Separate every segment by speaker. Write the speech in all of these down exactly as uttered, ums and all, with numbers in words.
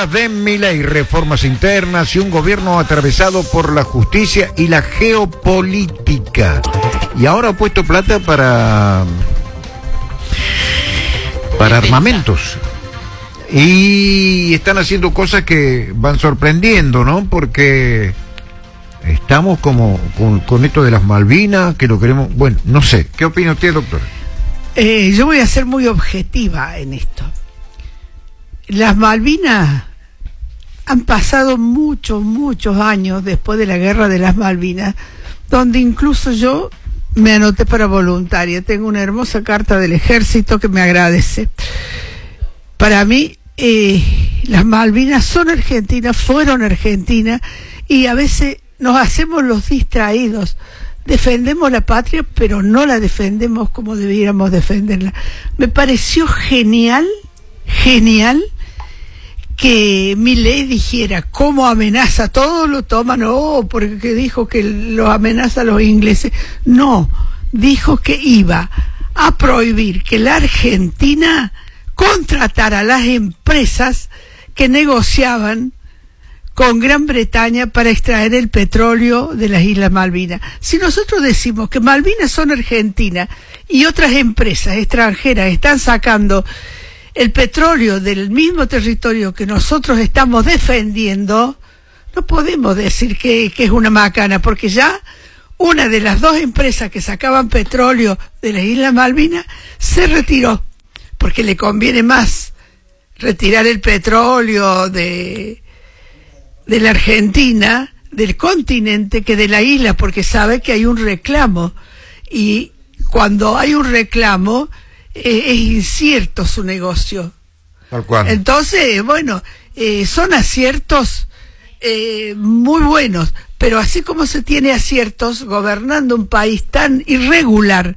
Speaker 1: días de Milei, reformas internas y un gobierno atravesado por la justicia y la geopolítica. Y ahora ha puesto plata para para armamentos. Y están haciendo cosas que van sorprendiendo, ¿no? Porque estamos como con, con esto de las Malvinas, que lo queremos... Bueno, no sé. ¿Qué opina usted, doctor?
Speaker 2: Eh, yo voy a ser muy objetiva en esto. Las Malvinas han pasado muchos, muchos años después de la guerra de las Malvinas, donde incluso yo me anoté para voluntaria. Tengo una hermosa carta del ejército que me agradece. Para mí, eh, las Malvinas son argentinas, fueron argentinas, y a veces nos hacemos los distraídos. Defendemos la patria, pero no la defendemos como debiéramos defenderla. Me pareció genial, genial, que Milei dijera cómo amenaza, todos lo toman, oh, porque dijo que los amenaza a los ingleses. No, dijo que iba a prohibir que la Argentina contratara a las empresas que negociaban con Gran Bretaña para extraer el petróleo de las Islas Malvinas. Si nosotros decimos que Malvinas son argentinas y otras empresas extranjeras están sacando el petróleo del mismo territorio que nosotros estamos defendiendo, no podemos decir que, que es una macana, porque ya una de las dos empresas que sacaban petróleo de las Islas Malvinas se retiró, porque le conviene más retirar el petróleo de, de la Argentina, del continente, que de la isla, porque sabe que hay un reclamo, y cuando hay un reclamo Eh, es incierto su negocio.
Speaker 1: Tal cual.
Speaker 2: Entonces, bueno, eh, son aciertos eh, muy buenos, pero así como se tiene aciertos gobernando un país tan irregular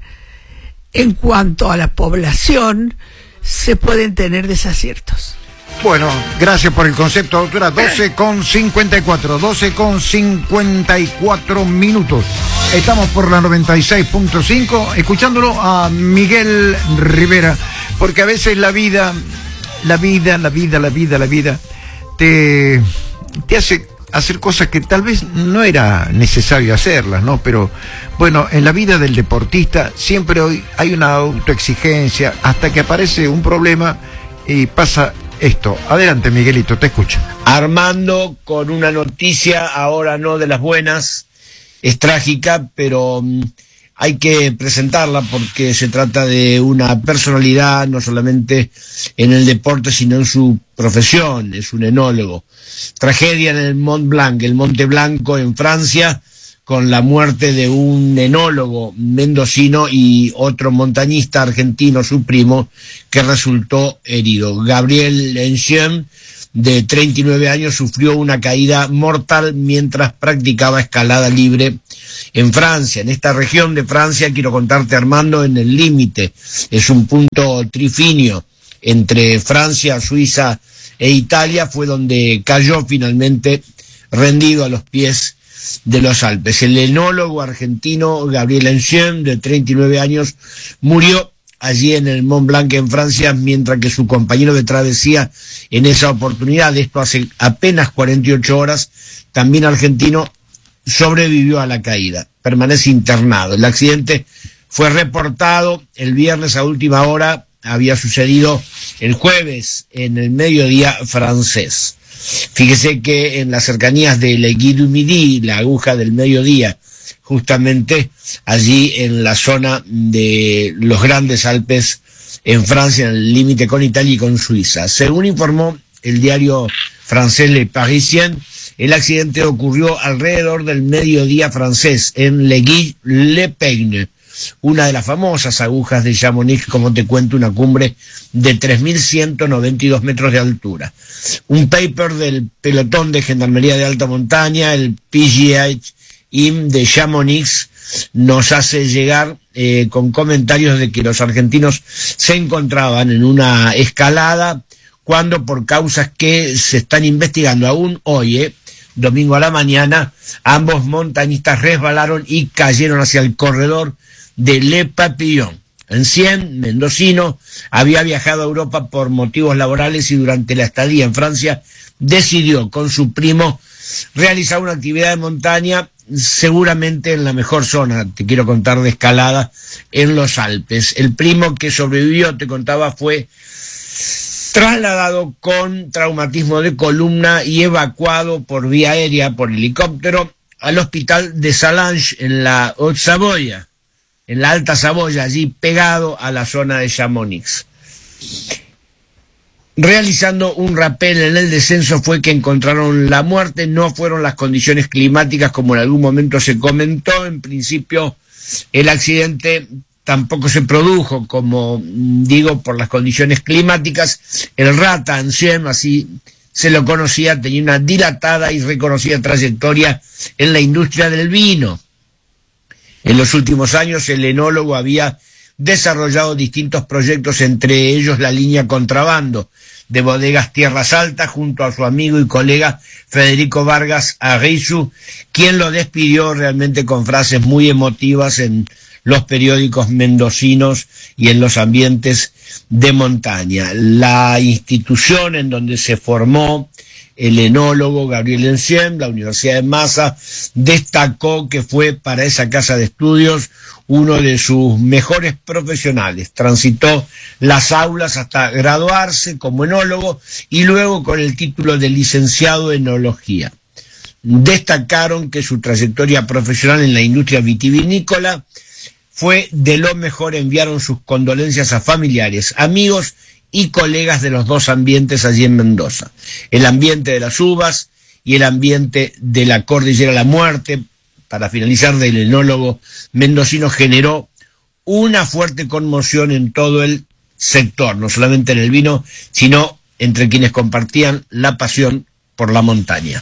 Speaker 2: en cuanto a la población, se pueden tener desaciertos.
Speaker 1: Bueno, gracias por el concepto, doctora. doce con cincuenta y cuatro, doce con cincuenta y cuatro minutos. Estamos por la noventa y seis punto cinco, escuchándolo a Miguel Rivera, porque a veces la vida, la vida, la vida, la vida, la vida, te, te hace hacer cosas que tal vez no era necesario hacerlas, ¿no? Pero, bueno, en la vida del deportista siempre hoy hay una autoexigencia hasta que aparece un problema y pasa esto. Adelante, Miguelito, te escucho.
Speaker 3: Armando, con una noticia, ahora no de las buenas, es trágica, pero um, hay que presentarla porque se trata de una personalidad, no solamente en el deporte, sino en su profesión, es un enólogo. Tragedia en el Mont Blanc, el Monte Blanco en Francia, con la muerte de un enólogo mendocino y otro montañista argentino, su primo, que resultó herido. Gabriel Lencieux, de treinta y nueve años, sufrió una caída mortal mientras practicaba escalada libre en Francia. En esta región de Francia, quiero contarte, Armando, en el límite, es un punto trifinio entre Francia, Suiza e Italia, fue donde cayó finalmente rendido a los pies de los Alpes. El enólogo argentino Gabriel Lencieux, de treinta y nueve años, murió allí en el Mont Blanc en Francia, mientras que su compañero de travesía en esa oportunidad, esto hace apenas cuarenta y ocho horas, también argentino, sobrevivió a la caída, permanece internado. El accidente fue reportado el viernes a última hora, había sucedido el jueves en el mediodía francés. Fíjese que en las cercanías de l'Aiguille du Midi, la aguja del mediodía, justamente allí en la zona de los Grandes Alpes en Francia, en el límite con Italia y con Suiza. Según informó el diario francés Le Parisien, el accidente ocurrió alrededor del mediodía francés en l'Aiguille-le-Peigne, una de las famosas agujas de Chamonix, como te cuento, una cumbre de tres mil ciento noventa y dos metros de altura. Un paper del pelotón de gendarmería de alta montaña, el P G H I M de Chamonix, nos hace llegar eh, con comentarios de que los argentinos se encontraban en una escalada cuando, por causas que se están investigando aún hoy, eh, domingo a la mañana, ambos montañistas resbalaron y cayeron hacia el corredor de Le Papillon. Ancien, mendocino, había viajado a Europa por motivos laborales y durante la estadía en Francia decidió con su primo realizar una actividad de montaña, seguramente en la mejor zona, te quiero contar, de escalada en los Alpes. El primo que sobrevivió, te contaba, fue trasladado con traumatismo de columna y evacuado por vía aérea, por helicóptero, al hospital de Salange en la Haute-Savoia, en la Alta Saboya, allí pegado a la zona de Chamonix. Realizando un rappel en el descenso fue que encontraron la muerte. No fueron las condiciones climáticas como en algún momento se comentó. En principio el accidente tampoco se produjo, como digo, por las condiciones climáticas. El Rata Ancien, así se lo conocía, tenía una dilatada y reconocida trayectoria en la industria del vino. En los últimos años el enólogo había desarrollado distintos proyectos, entre ellos la línea Contrabando de bodegas Tierras Altas, junto a su amigo y colega Federico Vargas Arrizu, quien lo despidió realmente con frases muy emotivas en los periódicos mendocinos y en los ambientes de montaña. La institución en donde se formó el enólogo Gabriel Ancien, la Universidad de Massa, destacó que fue para esa casa de estudios uno de sus mejores profesionales. Transitó las aulas hasta graduarse como enólogo y luego con el título de licenciado en enología. Destacaron que su trayectoria profesional en la industria vitivinícola fue de lo mejor. Enviaron sus condolencias a familiares, amigos y colegas de los dos ambientes allí en Mendoza. El ambiente de las uvas y el ambiente de la Cordillera La Muerte, para finalizar, del enólogo mendocino, generó una fuerte conmoción en todo el sector, no solamente en el vino, sino entre quienes compartían la pasión por la montaña.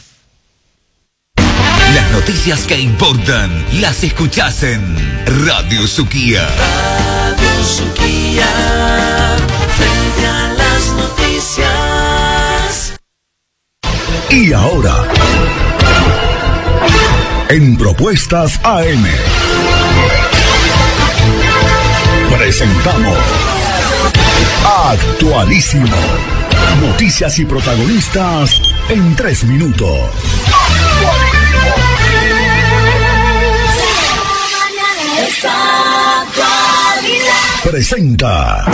Speaker 4: Las noticias que importan las escuchás en Radio Suquía.
Speaker 5: Radio Suquía, frente a las noticias.
Speaker 4: Y ahora, en Propuestas A M, presentamos Actualísimo. Noticias y protagonistas en tres minutos. Presenta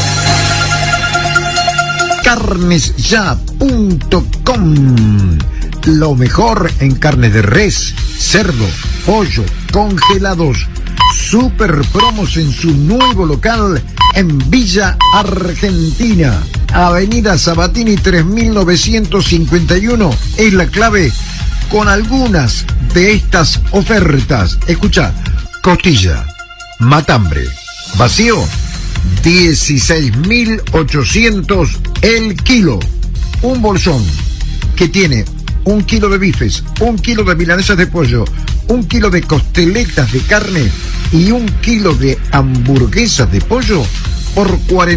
Speaker 1: carnes ya punto com. Lo mejor en carne de res, cerdo, pollo, congelados. Super promos en su nuevo local en Villa Argentina. Avenida Sabatini tres mil novecientos cincuenta y uno es la clave con algunas de estas ofertas. Escucha: costilla, matambre, vacío, dieciséis mil ochocientos el kilo. Un bolsón que tiene un kilo de bifes, un kilo de milanesas de pollo, un kilo de costeletas de carne y un kilo de hamburguesas de pollo por cuarenta